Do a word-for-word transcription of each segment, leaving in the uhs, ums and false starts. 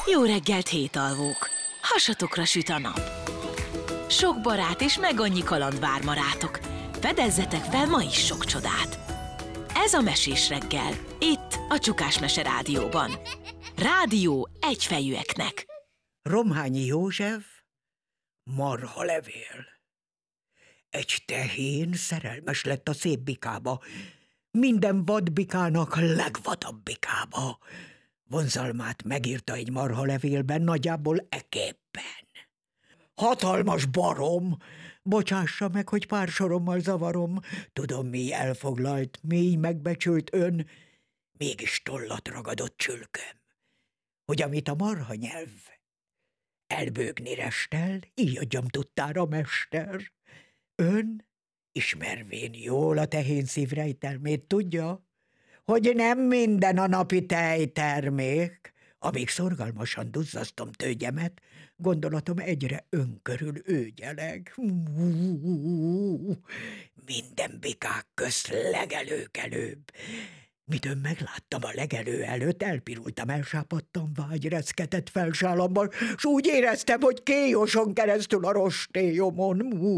Jó reggelt, hétalvók! Hasatokra süt a nap. Sok barát és meg annyi kaland vár ma rátok. Fedezzetek fel ma is sok csodát. Ez a Mesés reggel, itt a Csukás Mese Rádióban. Rádió egyfejűeknek. Romhányi József, marhalevél. Egy tehén szerelmes lett a szép bikába, minden vadbikának legvadabb bikába. Vonzalmát megírta egy marhalevélben, nagyjából eképpen. Hatalmas barom, bocsássa meg, hogy pár sorommal zavarom, tudom, mi elfoglalt, mély megbecsült ön, mégis tollat ragadott csülköm, hogy amit a marha nyelv elbőgni restel, így adjam tudtára, mester. Ön, ismervén jól a tehén szívrejtelmét, tudja, hogy nem minden a napi tejtermék. Amíg szorgalmasan duzzasztom tőgyemet, gondolatom egyre önkörül őgyeleg. Minden bikák közt legelőkelőbb. Mit ön megláttam a legelő előtt, elpirultam, elsápadtam, vágy reszketett fel sálamban, s úgy éreztem, hogy kéjoson keresztül a rostélyomon.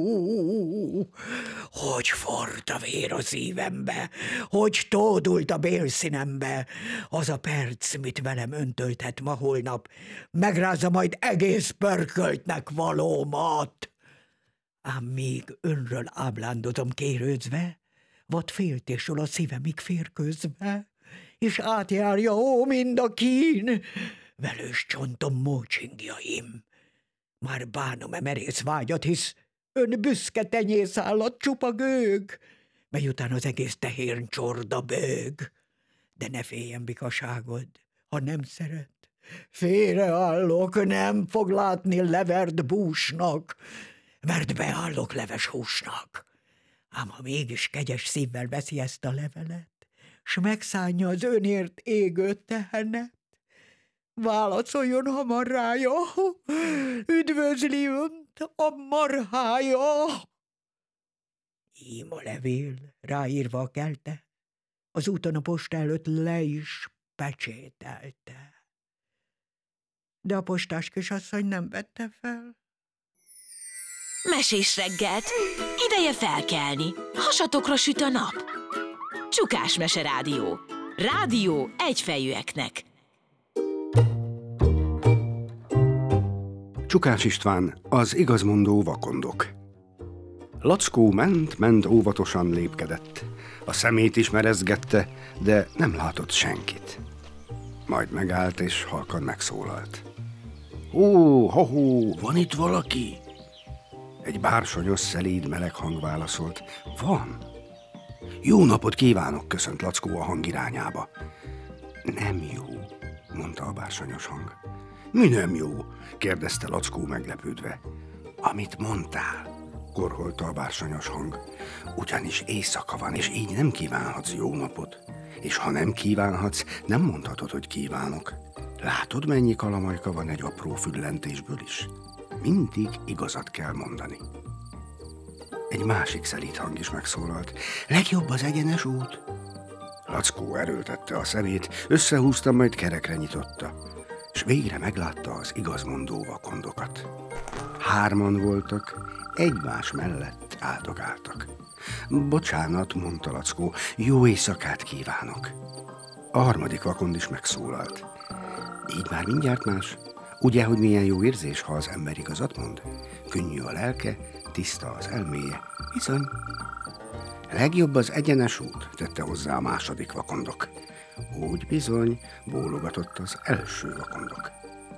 Hogy forrt a vér a szívembe, hogy tódult a bélszínembe. Az a perc, mit velem öntölthet ma holnap, megrázza majd egész pörköltnek valómat. Ám míg önről áblándozom kérődzve, vad féltésről a szívemig férközve, és átjárja, ó, mind a kín, velős csontom mócsingjaim. Már bánom-e merész vágyat, hisz ön büszke tenyészállat csupa gőg, mely után az egész tehén csorda bőg. De ne féljen bikaságod, ha nem szeret. Félreállok, nem fog látni levert búsnak, mert beállok leves húsnak. Ám ha mégis kegyes szívvel veszi ezt a levelet, s megszánja az önért égő tehenet, válaszoljon hamar rája, üdvözli önt a marhája. Ím a levél, ráírva a kelte, az úton a posta előtt le is pecsételte. De a postás kisasszony nem vette fel. Mesés reggelt, ideje felkelni, hasatokra süt a nap. Csukás Mese Rádió. Rádió egyfejűeknek. Csukás István, az igazmondó vakondok. Lackó ment, ment, óvatosan lépkedett. A szemét is merezgette, de nem látott senkit. Majd megállt és halkan megszólalt. Ó, ho-hó, van itt valaki? Egy bársonyos, szelíd, meleg hang válaszolt. Van. Jó napot kívánok, köszönt Lackó a hang irányába. Nem jó, mondta a bársonyos hang. Mi nem jó? kérdezte Lackó meglepődve. Amit mondtál, korholta a bársonyos hang. Ugyanis éjszaka van, és így nem kívánhatsz jó napot. És ha nem kívánhatsz, nem mondhatod, hogy kívánok. Látod, mennyi kalamajka van egy apró füllentésből is? Mindig igazat kell mondani. Egy másik szelíd hang is megszólalt. Legjobb az egyenes út. Lackó erőltette a szemét, összehúzta, majd kerekre nyitotta, s végre meglátta az igazmondó vakondokat. Hárman voltak, egymás mellett áldogáltak. Bocsánat, mondta Lackó, jó éjszakát kívánok. A harmadik vakond is megszólalt. Így már mindjárt más. Ugye, hogy milyen jó érzés, ha az ember igazat mond? Könnyű a lelke, tiszta az elméje. Bizony. Legjobb az egyenes út, tette hozzá a második vakondok. Úgy bizony, bólogatott az első vakondok.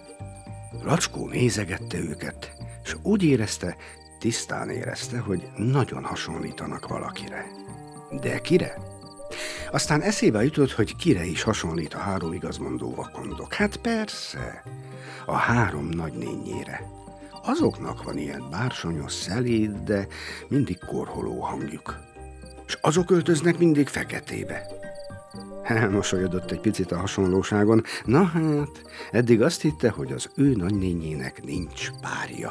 Lackó nézegette őket, és úgy érezte, tisztán érezte, hogy nagyon hasonlítanak valakire. De kire? Aztán eszébe jutott, hogy kire is hasonlít a három igazmondó vakondok. Hát persze, a három nagynényére. Azoknak van ilyen bársonyos, szelíd, de mindig korholó hangjuk. És azok öltöznek mindig feketébe. Elmosolyodott egy picit a hasonlóságon. Na hát, eddig azt hitte, hogy az ő nagynényének nincs párja.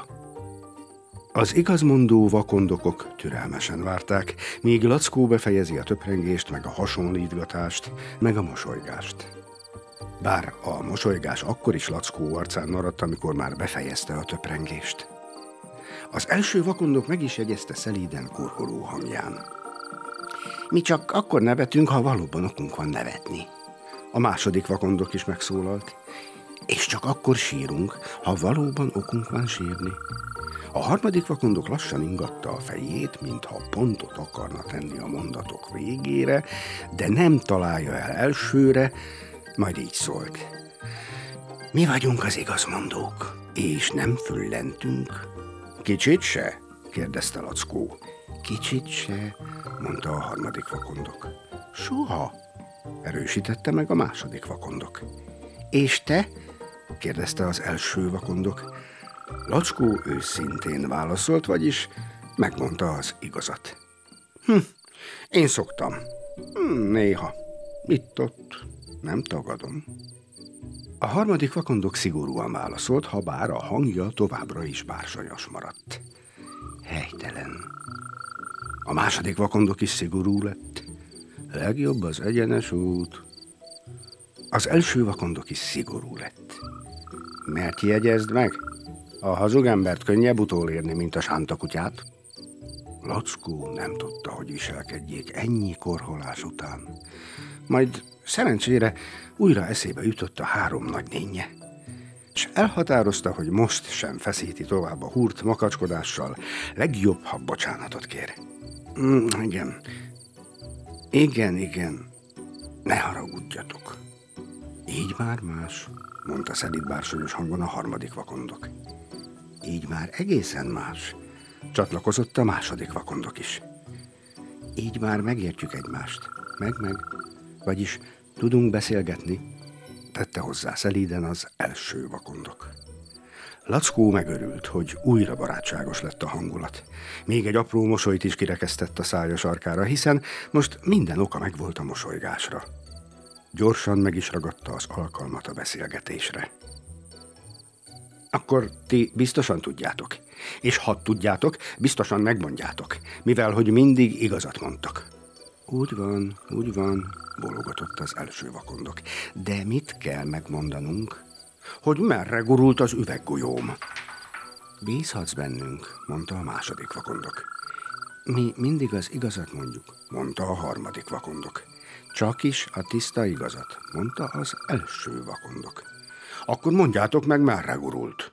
Az igazmondó vakondokok türelmesen várták, míg Lackó befejezi a töprengést, meg a hasonlítgatást, meg a mosolygást. Bár a mosolygás akkor is Lackó arcán maradt, amikor már befejezte a töprengést. Az első vakondok meg is jegyezte szelíden korholó hangján. Mi csak akkor nevetünk, ha valóban okunk van nevetni. A második vakondok is megszólalt. És csak akkor sírunk, ha valóban okunk van sírni. A harmadik vakondok lassan ingatta a fejét, mintha pontot akarna tenni a mondatok végére, de nem találja el elsőre, majd így szólt. Mi vagyunk az igazmondók, és nem föllentünk. Kicsit se? kérdezte Lackó. Kicsit se, mondta a harmadik vakondok. Soha, erősítette meg a második vakondok. És te? kérdezte az első vakondok. Lackó őszintén válaszolt, vagyis megmondta az igazat. Hm, én szoktam. Hm, néha. Itt-ott. Nem tagadom. A harmadik vakondok szigorúan válaszolt, ha bár a hangja továbbra is bársonyos maradt. Helytelen. A második vakondok is szigorú lett. Legjobb az egyenes út. Az első vakondok is szigorú lett. Mert jegyezd meg, a hazug embert könnyebb utolérni, mint a sántakutyát. Lackó nem tudta, hogy viselkedjék ennyi korholás után. Majd szerencsére újra eszébe jutott a három nagynénje, és elhatározta, hogy most sem feszíti tovább a húrt makacskodással, legjobb, ha bocsánatot kér. Mm, igen, igen, igen, ne haragudjatok. Így már más, mondta szelíd bársonyos hangon a harmadik vakondok. Így már egészen más, csatlakozott a második vakondok is. Így már megértjük egymást, meg-meg, vagyis tudunk beszélgetni, tette hozzá szelíden az első vakondok. Lackó megörült, hogy újra barátságos lett a hangulat. Még egy apró mosolyt is kirekesztett a szája sarkára, hiszen most minden oka megvolt a mosolygásra. Gyorsan meg is ragadta az alkalmat a beszélgetésre. Akkor ti biztosan tudjátok, és ha tudjátok, biztosan megmondjátok, mivel hogy mindig igazat mondtak. Úgy van, úgy van, bólogatott az első vakondok. De mit kell megmondanunk? Hogy merre gurult az üveggolyóm? Bízhatsz bennünk, mondta a második vakondok. Mi mindig az igazat mondjuk, mondta a harmadik vakondok. Csak is a tiszta igazat, mondta az első vakondok. Akkor mondjátok meg, merre gurult.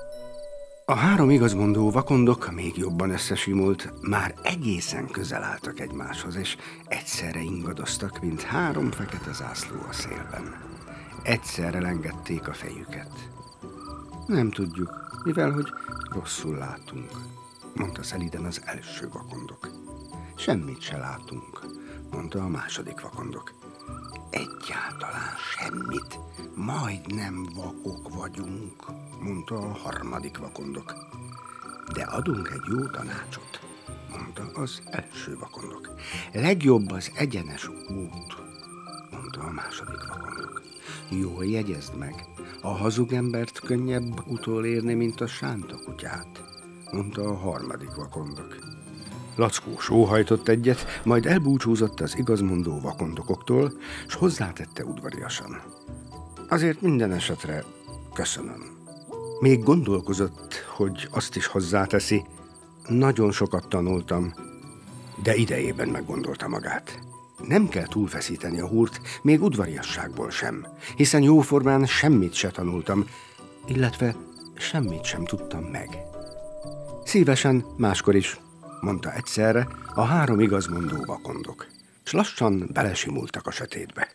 A három igazmondó vakondok még jobban összesimult, már egészen közel álltak egymáshoz, és egyszerre ingadoztak, mint három fekete zászló a szélben. Egyszerre lengették a fejüket. Nem tudjuk, mivel hogy rosszul látunk, mondta szelíden az első vakondok. Semmit se látunk, mondta a második vakondok. Egyáltalán semmit, majdnem vakok vagyunk, mondta a harmadik vakondok. De adunk egy jó tanácsot, mondta az első vakondok. Legjobb az egyenes út, mondta a második vakondok. Jól jegyezd meg, a hazug embert könnyebb utolérni, mint a sántakutyát, mondta a harmadik vakondok. Lackó sóhajtott egyet, majd elbúcsúzott az igazmondó vakondokoktól, s hozzátette udvariasan. Azért minden esetre köszönöm. Még gondolkozott, hogy azt is hozzáteszi. Nagyon sokat tanultam, de idejében meggondolta magát. Nem kell túlfeszíteni a húrt, még udvariasságból sem, hiszen jóformán semmit se tanultam, illetve semmit sem tudtam meg. Szívesen máskor is, mondta egyszerre a három igazmondó vakondok, s lassan belesimultak a sötétbe.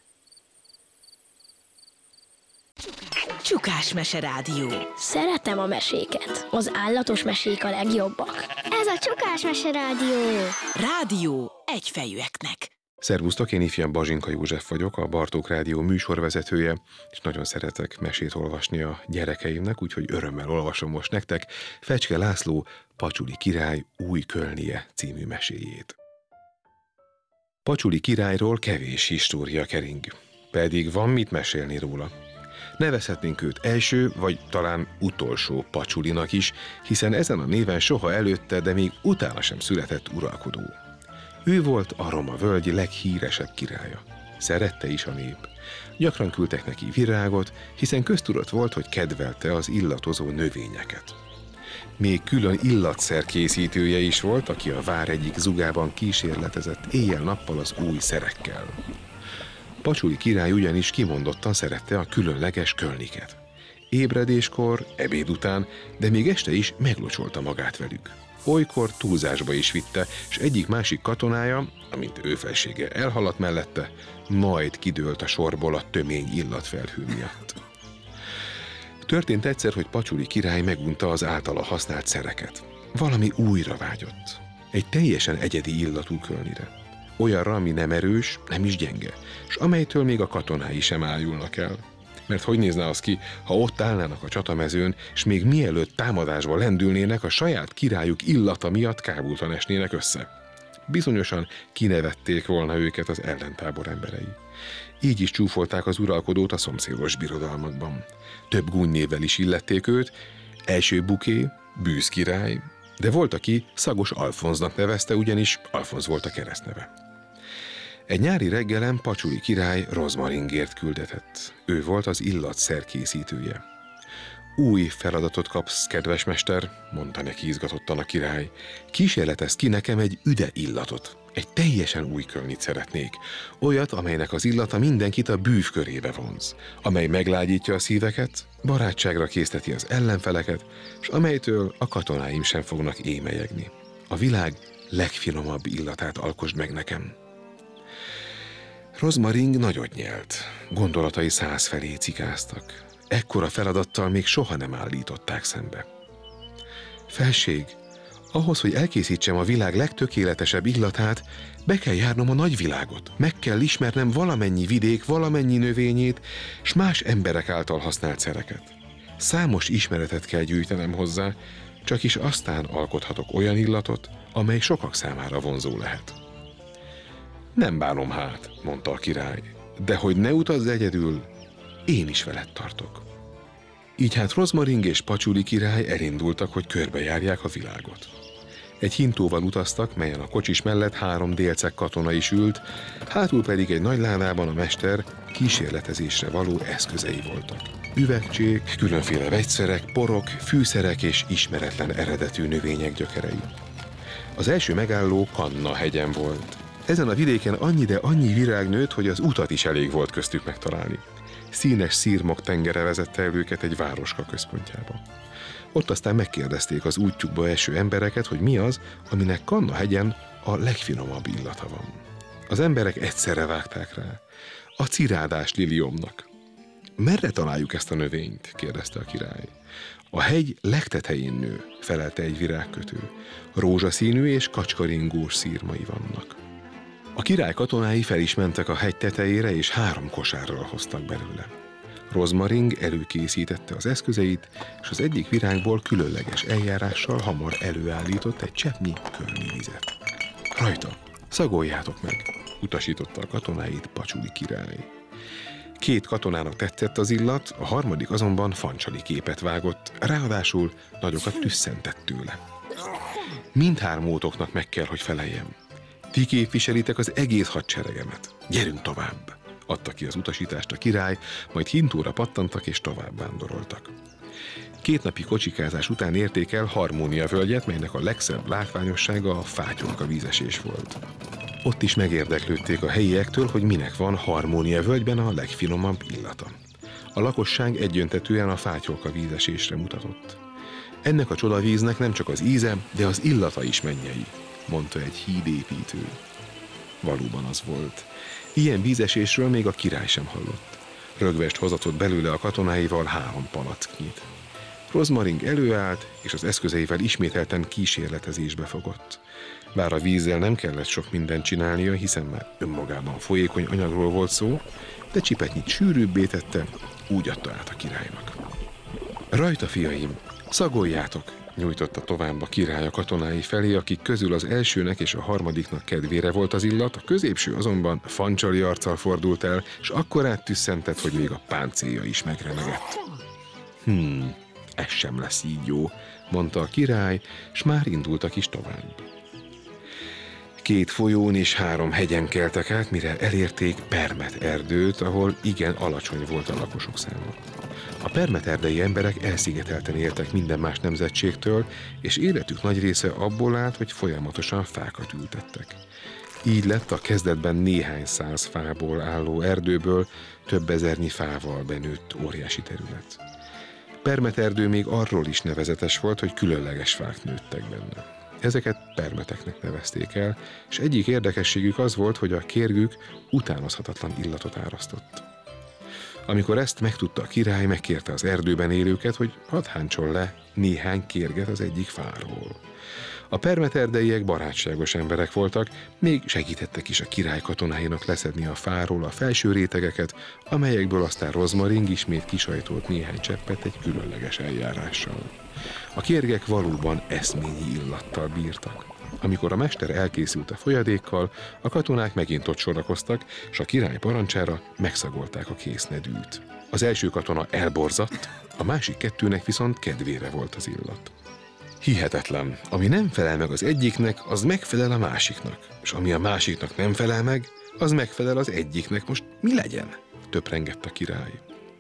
Csukás Mese Rádió. Szeretem a meséket. Az állatos mesék a legjobbak. Ez a Csukás Mese Rádió. Rádió egyfejűeknek. Szervusztok, én ifjabb Bazsinka József vagyok, a Bartók Rádió műsorvezetője, és nagyon szeretek mesét olvasni a gyerekeimnek, úgyhogy örömmel olvasom most nektek Fecske László Pacsuli király új kölnie című meséjét. Pacsuli királyról kevés história kering, pedig van mit mesélni róla. Nevezhetnénk őt első, vagy talán utolsó Pacsulinak is, hiszen ezen a néven soha előtte, de még utána sem született uralkodó. Ő volt a Roma völgy leghíresebb királya. Szerette is a nép. Gyakran küldtek neki virágot, hiszen köztudott volt, hogy kedvelte az illatozó növényeket. Még külön illatszer készítője is volt, aki a vár egyik zugában kísérletezett éjjel-nappal az új szerekkel. Pacsuli király ugyanis kimondottan szerette a különleges kölniket. Ébredéskor, ebéd után, de még este is meglocsolta magát velük. Olykor túlzásba is vitte, és egyik-másik katonája, amint ő felsége elhaladt mellette, majd kidőlt a sorból a tömény illatfelhő miatt. Történt egyszer, hogy Pacsuli király megunta az általa használt szereket. Valami újra vágyott. Egy teljesen egyedi illatú kölnire. Olyanra, ami nem erős, nem is gyenge, és amelytől még a katonái sem ájulnak el. Mert hogy nézne az ki, ha ott állnának a csatamezőn, és még mielőtt támadásba lendülnének, a saját királyuk illata miatt kábultan esnének össze. Bizonyosan kinevették volna őket az ellentábor emberei. Így is csúfolták az uralkodót a szomszédos birodalmakban. Több gúnynévvel is illették őt, első buké, bűz király, de volt, aki Szagos Alfonznak nevezte, ugyanis Alfonz volt a keresztneve. Egy nyári reggelen Pacsuli király rozmaringért küldetett. Ő volt az illatszer készítője. Új feladatot kapsz, kedves mester, mondta neki izgatottan a király. Kísérletezz ki nekem egy üde illatot. Egy teljesen új kölnit szeretnék. Olyat, amelynek az illata mindenkit a bűv körébe vonz. Amely meglágyítja a szíveket, barátságra készteti az ellenfeleket, és amelytől a katonáim sem fognak émelyegni. A világ legfinomabb illatát alkosd meg nekem. Rozmaring nagyot nyelt. Gondolatai száz felé cikáztak. Ekkora feladattal még soha nem állították szembe. Felség, ahhoz, hogy elkészítsem a világ legtökéletesebb illatát, be kell járnom a nagyvilágot. Meg kell ismernem valamennyi vidék, valamennyi növényét, s más emberek által használt szereket. Számos ismeretet kell gyűjtenem hozzá, csak is aztán alkothatok olyan illatot, amely sokak számára vonzó lehet. Nem bánom hát, mondta a király, de hogy ne utazz egyedül, én is veled tartok. Így hát Rozmaring és Pacsuli király elindultak, hogy körbejárják a világot. Egy hintóval utaztak, melyen a kocsis mellett három délceg katona is ült, hátul pedig egy nagy ládában a mester kísérletezésre való eszközei voltak. Üvegcsék, különféle vegyszerek, porok, fűszerek és ismeretlen eredetű növények gyökerei. Az első megálló Kanna hegyen volt. Ezen a vidéken annyi, de annyi virág nőtt, hogy az utat is elég volt köztük megtalálni. Színes szirmok tengere vezette el őket egy városka központjába. Ott aztán megkérdezték az útjukba eső embereket, hogy mi az, aminek Kanna hegyen a legfinomabb illata van. Az emberek egyszerre vágták rá. A cirádás liliomnak. Merre találjuk ezt a növényt? Kérdezte a király. A hegy legtetején nő, felelte egy virágkötő. Rózsaszínű és kacskaringós szírmai vannak. A király katonái fel is mentek a hegy tetejére, és három kosárral hoztak belőle. Rozmaring előkészítette az eszközeit, és az egyik virágból különleges eljárással hamar előállított egy cseppnyi kölni vizet. Rajta, szagoljátok meg, utasította a katonáit Pacsuli király. Két katonának tetszett az illat, a harmadik azonban fancsali képet vágott, ráadásul nagyokat tüsszentett tőle. Mindhármótoknak meg kell, hogy feleljem. Ti képviselitek az egész hadseregemet. Gyerünk tovább! Adta ki az utasítást a király, majd hintóra pattantak és tovább vándoroltak. Két napi kocsikázás után érték el Harmónia völgyet, melynek a legszebb látványossága a fátyolka vízesés volt. Ott is megérdeklődték a helyiektől, hogy minek van Harmónia völgyben a legfinomabb illata. A lakosság egyöntetűen a fátyolka vízesésre mutatott. Ennek a csodavíznek nem csak az íze, de az illata is mennyei, mondta egy hídépítő. Valóban az volt. Ilyen vízesésről még a király sem hallott. Rögvest hozatott belőle a katonáival három palacknyit. Rozmaring előállt, és az eszközeivel ismételten kísérletezésbe fogott. Bár a vízzel nem kellett sok mindent csinálnia, hiszen már önmagában folyékony anyagról volt szó, de csipetnyit sűrűbbé tette, úgy adta át a királynak. Rajta, fiaim, szagoljátok! Nyújtotta tovább a király a katonái felé, akik közül az elsőnek és a harmadiknak kedvére volt az illat, a középső azonban fancsali arccal fordult el, és akkorát tüsszentett, hogy még a páncélja is megremegett. Hmm, ez sem lesz így jó, mondta a király, s már indultak is tovább. Két folyón és három hegyen keltek át, mire elérték Permet erdőt, ahol igen alacsony volt a lakosok száma. A Permet erdei emberek elszigetelten éltek minden más nemzetségtől, és életük nagy része abból állt, hogy folyamatosan fákat ültettek. Így lett a kezdetben néhány száz fából álló erdőből több ezernyi fával benőtt óriási terület. Permet erdő még arról is nevezetes volt, hogy különleges fák nőttek benne. Ezeket permeteknek nevezték el, és egyik érdekességük az volt, hogy a kérgük utánozhatatlan illatot árasztott. Amikor ezt megtudta a király, megkérte az erdőben élőket, hogy hadd háncson le néhány kérget az egyik fáról. A Permet erdeiek barátságos emberek voltak, még segítettek is a király katonáinak leszedni a fáról a felső rétegeket, amelyekből aztán Rozmaring ismét kisajtolt néhány cseppet egy különleges eljárással. A kérgek valóban eszményi illattal bírtak. Amikor a mester elkészült a folyadékkal, a katonák megint ott sorakoztak, és a király parancsára megszagolták a késznedűt. Az első katona elborzadt, a másik kettőnek viszont kedvére volt az illat. Hihetetlen, ami nem felel meg az egyiknek, az megfelel a másiknak, és ami a másiknak nem felel meg, az megfelel az egyiknek. Most mi legyen? Töprengett a király.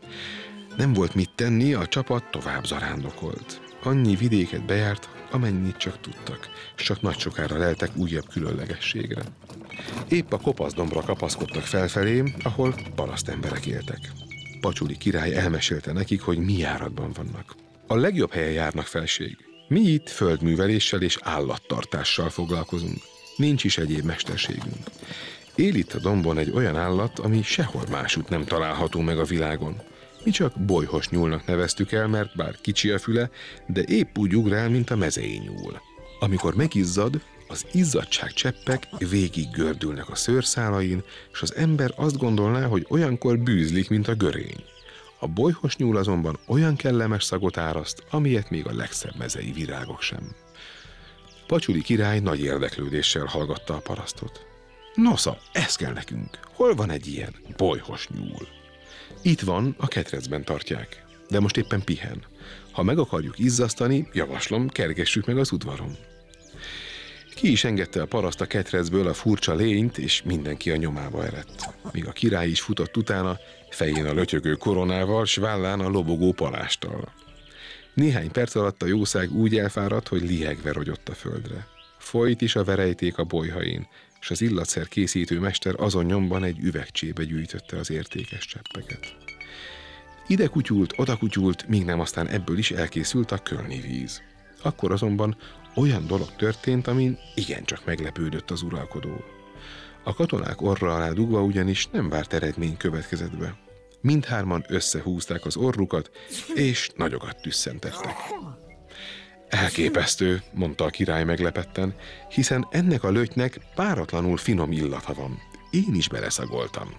Nem volt mit tenni, a csapat tovább zarándokolt. Annyi vidéket bejárt, amennyit csak tudtak, és csak nagy sokára leltek újabb különlegességre. Épp a kopaszdombra kapaszkodtak felfelé, ahol parasztemberek éltek. Pacsuli király elmesélte nekik, hogy mi járatban vannak. A legjobb helyen járnak, felség. Mi itt földműveléssel és állattartással foglalkozunk. Nincs is egyéb mesterségünk. Él itt a dombon egy olyan állat, ami sehol másút nem található meg a világon. Mi csak bolyhos nyúlnak neveztük el, mert bár kicsi a füle, de épp úgy ugrál, mint a mezei nyúl. Amikor megizzad, az izzadság cseppek végig gördülnek a szőrszálain, és az ember azt gondolná, hogy olyankor bűzlik, mint a görény. A bolyhos nyúl azonban olyan kellemes szagot áraszt, amilyet még a legszebb mezei virágok sem. Pacsuli király nagy érdeklődéssel hallgatta a parasztot. Nosza, ez kell nekünk. Hol van egy ilyen bolyhos nyúl? Itt van, a ketrecben tartják, de most éppen pihen. Ha meg akarjuk izzasztani, javaslom, kergessük meg az udvaron. Ki is engedte a paraszt a ketrecből a furcsa lényt, és mindenki a nyomába eredt. Míg a király is futott utána, fején a lötyögő koronával, s vállán a lobogó palásttal. Néhány perc alatt a jószág úgy elfáradt, hogy lihegve rogyott a földre. Folyt is a verejték a bolyhain, és az illatszer készítő mester azon nyomban egy üvegcsébe gyűjtötte az értékes cseppeket. Ide kutyult, oda kutyult, míg nem aztán ebből is elkészült a kölni víz. Akkor azonban olyan dolog történt, amin igencsak meglepődött az uralkodó. A katonák orra alá dugva ugyanis nem várt eredmény következett be. Mindhárman összehúzták az orrukat, és nagyokat tüsszentettek. Elképesztő, mondta a király meglepetten, hiszen ennek a lötynek páratlanul finom illata van. Én is beleszagoltam.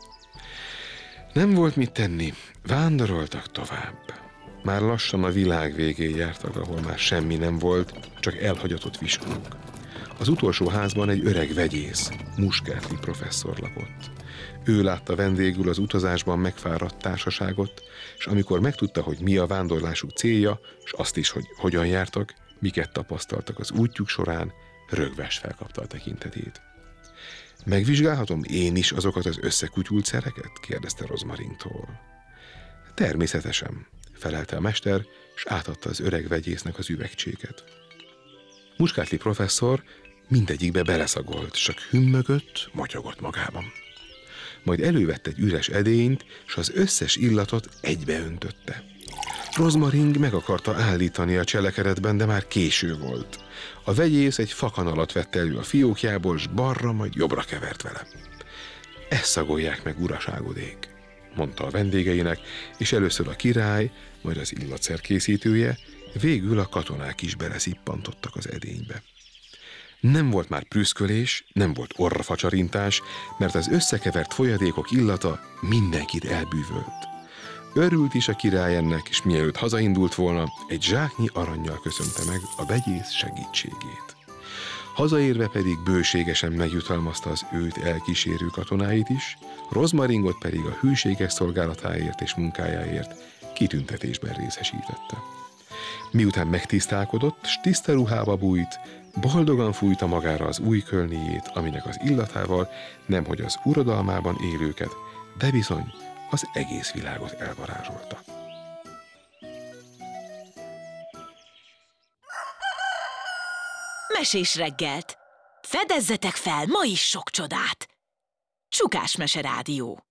Nem volt mit tenni, vándoroltak tovább. Már lassan a világ végén jártak, ahol már semmi nem volt, csak elhagyatott viskók. Az utolsó házban egy öreg vegyész, Muscatli professzor lakott. Ő látta vendégül az utazásban megfáradt társaságot, és amikor megtudta, hogy mi a vándorlásuk célja, és azt is, hogy hogyan jártak, miket tapasztaltak az útjuk során, rögves felkapta a tekintetét. Megvizsgálhatom én is azokat az összekutyult szereket? Kérdezte Rozmaringtól. Természetesen, felelte a mester, és átadta az öreg vegyésznek az üvegcséket. Muscatli professzor mindegyikbe beleszagolt, csak hümmögött, motyogott magában. Majd elővette egy üres edényt, és az összes illatot egybeöntötte. Rozmaring meg akarta állítani a cselekedetben, de már késő volt. A vegyész egy fakanalat vett elő a fiókjából, s balra, majd jobbra kevert vele. Ezt szagolják meg, uraságodék, mondta a vendégeinek, és először a király, majd az illatszer készítője, végül a katonák is beleszippantottak az edénybe. Nem volt már prüszkölés, nem volt orrafacsarintás, mert az összekevert folyadékok illata mindenkit elbűvölt. Örült is a király ennek, és mielőtt hazaindult volna, egy zsáknyi arannyal köszönte meg a vegyész segítségét. Hazaérve pedig bőségesen megjutalmazta az őt elkísérő katonáit is, Rozmaringot pedig a hűséges szolgálatáért és munkájáért kitüntetésben részesítette. Miután megtisztálkodott, s tiszta ruhába bújt, boldogan fújta magára az új kölnéjét, aminek az illatával nemhogy az uradalmában élőket, de bizony az egész világot elvarázsolta. Mesés reggelt! Fedezzetek fel ma is sok csodát! Csukás Mese Rádió.